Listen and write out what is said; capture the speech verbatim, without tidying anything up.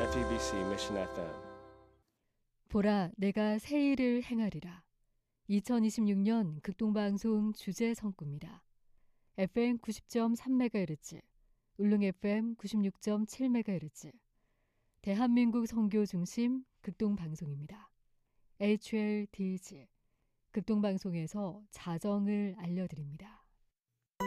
아르티비씨 Mission 에프엠. 보라, 내가 새 일을 행하리라. 이천이십육 년 극동방송 주제 성구입니다. 에프엠 구십 점 삼 메가헤르츠, 울릉 에프엠 구십육 점 칠 메가헤르츠, 대한민국 선교 중심 극동방송입니다. 에이치엘디지, 극동방송에서 자정을 알려드립니다.